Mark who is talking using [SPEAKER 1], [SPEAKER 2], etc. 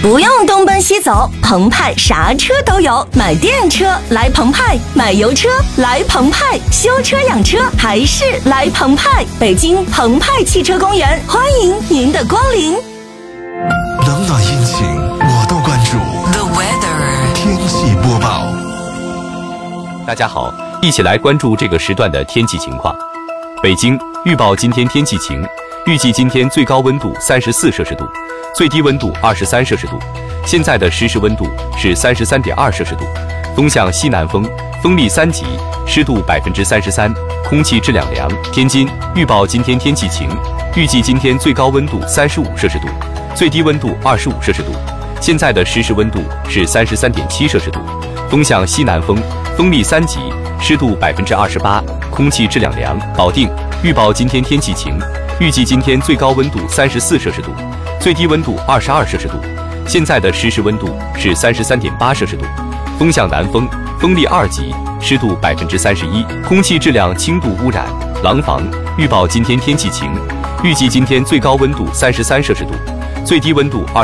[SPEAKER 1] 不用东奔西走，澎湃啥车都有。买电车来澎湃，买油车来澎湃，修车养车还是来澎湃。北京澎湃汽车公园，欢迎您的光临。
[SPEAKER 2] 冷暖阴晴我都关注。
[SPEAKER 3] The weather
[SPEAKER 2] 天气播报。
[SPEAKER 4] 大家好，一起来关注这个时段的天气情况。北京预报今天天气晴，预计今天最高温度34摄氏度，最低温度23摄氏度。现在的实时温度是33.2摄氏度，风向西南风，风力3级，湿度33%，空气质量良。天津预报今天天气晴，预计今天最高温度35摄氏度，最低温度25摄氏度。现在的实时温度是33.7摄氏度，风向西南风，风力3级，湿度28%，空气质量良。保定预报今天天气晴，预计今天最高温度34摄氏度，最低温度22摄氏度。现在的实时温度是33.8摄氏度，风向南风，风力2级，湿度31%，空气质量轻度污染。廊坊预报今天天气晴，预计今天最高温度33摄氏度，最低温度